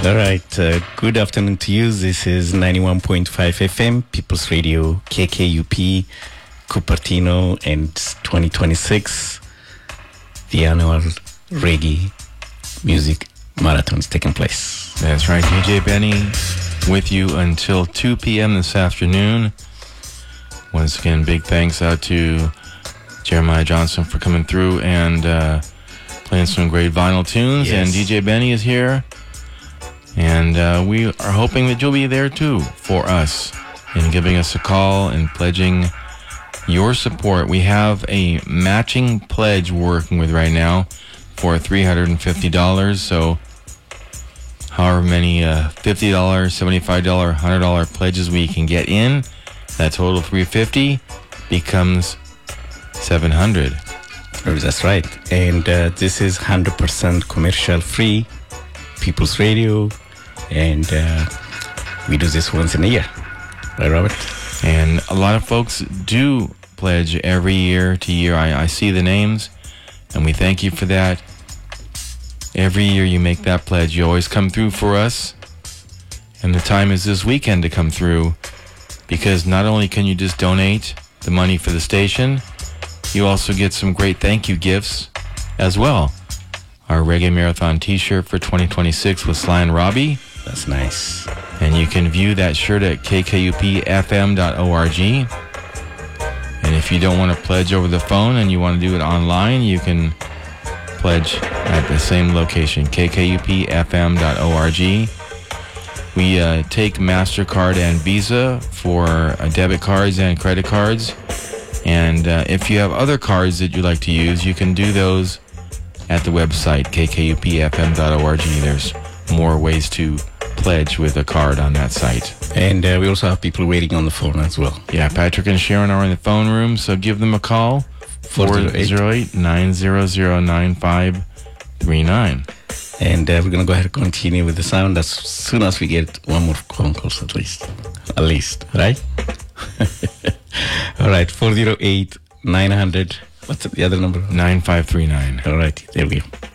All right. Good afternoon to you. This is 91.5 FM, People's Radio, KKUP, Cupertino, and 2026, the annual Reggae Music Marathon is taking place. That's right. DJ Benny with you until 2 p.m. this afternoon. Once again, big thanks out to Jeremiah Johnson for coming through and playing some great vinyl tunes. Yes. And DJ Benny is here. And we are hoping that you'll be there too for us and giving us a call and pledging your support. We have a matching pledge we're working with right now for $350. So however many $50, $75, $100 pledges we can get in, that total $350 becomes $700. Oh, that's right. And this is 100% commercial free, People's Radio. And we do this once in a year. Right, Robert? And a lot of folks do pledge every year to year. I see the names, and we thank you for that. Every year you make that pledge. You always come through for us. And the time is this weekend to come through, because not only can you just donate the money for the station, you also get some great thank you gifts as well. Our Reggae Marathon t-shirt for 2026 with Sly and Robbie. That's nice. And you can view that shirt at kkupfm.org. And if you don't want to pledge over the phone and you want to do it online, you can pledge at the same location, kkupfm.org. We take MasterCard and Visa for debit cards and credit cards. And if you have other cards that you'd like to use, you can do those at the website, kkupfm.org. There's more ways to pledge with a card on that site. And we also have people waiting on the phone as well. Yeah, Patrick and Sharon are in the phone room, so give them a call, 408-900-9539. And we're going to go ahead and continue with the sound as soon as we get one more phone call, at least. Right? All right, 408-900. What's the other number? 9539. All right, there we go.